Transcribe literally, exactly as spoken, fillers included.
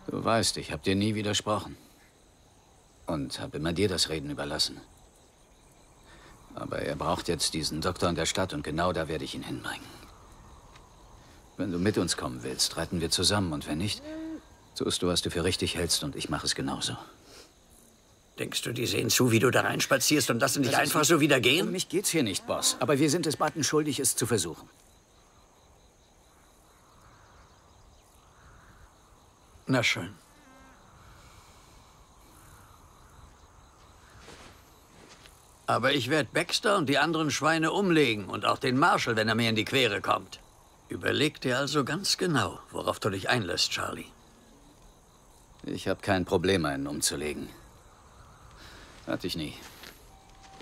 Du weißt, ich habe dir nie widersprochen. Und habe immer dir das Reden überlassen. Aber er braucht jetzt diesen Doktor in der Stadt und genau da werde ich ihn hinbringen. Wenn du mit uns kommen willst, reiten wir zusammen. Und wenn nicht, tust du, was du für richtig hältst und ich mache es genauso. Denkst du, die sehen zu, wie du da reinspazierst und lassen dich einfach so wieder gehen? Um mich geht's hier nicht, Boss. Aber wir sind es Button schuldig, es zu versuchen. Na schön. Aber ich werde Baxter und die anderen Schweine umlegen und auch den Marshal, wenn er mir in die Quere kommt. Überleg dir also ganz genau, worauf du dich einlässt, Charlie. Ich habe kein Problem, einen umzulegen. Hatte ich nie.